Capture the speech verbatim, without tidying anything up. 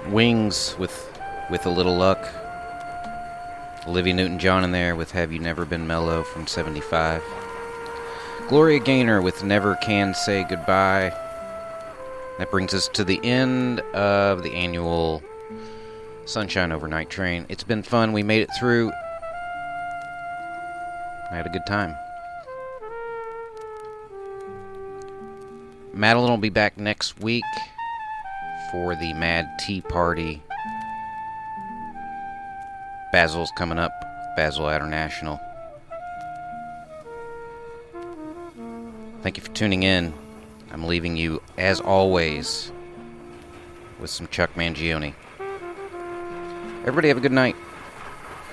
Wings with with a little luck. Olivia Newton-John in there with Have You Never Been Mellow from seventy-five. Gloria Gaynor with Never Can Say Goodbye. That brings us to the end of the annual Sunshine Overnight Train. It's been fun. We made it through. I had a good time. Madeline will be back next week for the Mad Tea Party. Basil's coming up. Basil International. Thank you for tuning in. I'm leaving you, as always, with some Chuck Mangione. Everybody have a good night.